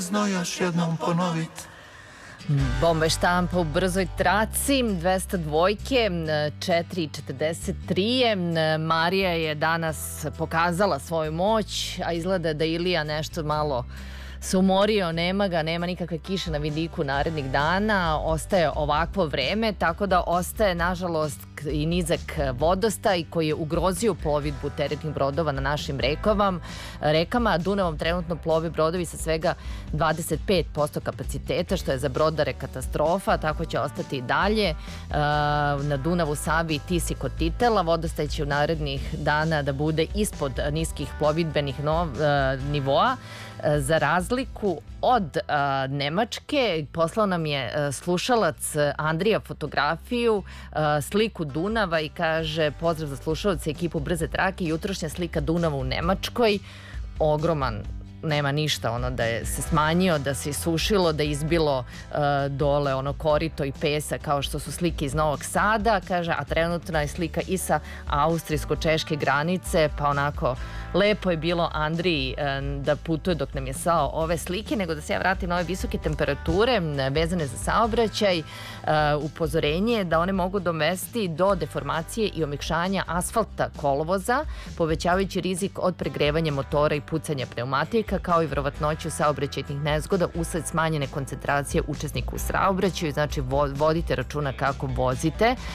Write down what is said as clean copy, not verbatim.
precizno još jednom ponovit. Bomba je štampa u brzoj traci, 202-ke, 4:43 je. Marija je danas pokazala svoju moć, a izgleda da Ilija nešto malo se umorio, nema ga, nema nikakve kiše na vidiku narednih dana, ostaje ovakvo vreme, tako da ostaje nažalost i nizak vodostaj koji je ugrozio plovidbu teretnih brodova na našim rekama. Dunavom trenutno plove brodovi sa svega 25% kapaciteta, što je za brodare katastrofa, tako će ostati i dalje. Na Dunavu, Savi i Tisi kod Titela vodostaj će u narednih dana da bude ispod niskih plovidbenih nivoa. Za razliku od Nemačke, poslao nam je slušalac Andrija fotografiju, sliku Dunava i kaže: pozdrav za slušalce, ekipu Brze trake, jutrošnja slika Dunava u Nemačkoj, ogroman, nema ništa, da je se smanjio, da se isušilo, da je izbilo dole korito i pesak kao što su slike iz Novog Sada, kaže, a trenutna je slika i sa austrijsko-češke granice, pa onako lepo je bilo Andriji da putuje dok nam je slao ove slike. Nego da se ja vratim na ove visoke temperature vezane za saobraćaj, upozorenje da one mogu dovesti do deformacije i omekšanja asfalta kolovoza, povećavajući rizik od pregrevanja motora i pucanja pneumatika, kao i verovatnoću saobraćajnih nezgoda usled smanjene koncentracije učesnika u saobraćaju. Znači, vodite računa kako vozite.